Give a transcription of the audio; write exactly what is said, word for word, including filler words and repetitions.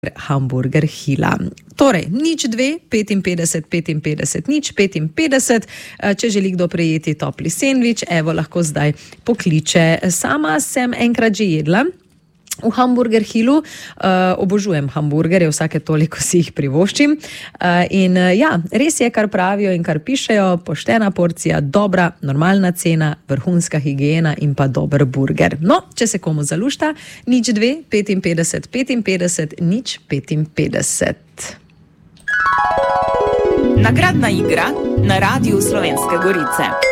Hamburger Hilla. Torej, nič dve, petinpetdeset, petinpetdeset, nič, petinpetdeset. Če želi kdo prejeti topli sendvič, evo, lahko zdaj pokliče. Sama sem enkrat že jedla v Hamburger Hillu, uh, obožujem hamburgerje, vsake toliko si jih privoščim. Uh, in uh, ja, res je, kar pravijo in kar pišejo, poštena porcija, dobra, normalna cena, vrhunska higiena in pa dober burger. No, če se komu zalušta, nič dve, petinpetdeset, petinpetdeset, nič petinpetdeset. Nagradna igra na Radiu Slovenske Gorice.